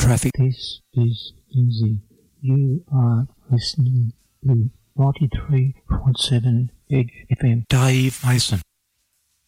traffic. This is Lindsay. You are listening to 93.7 Edge FM. Dave Mason.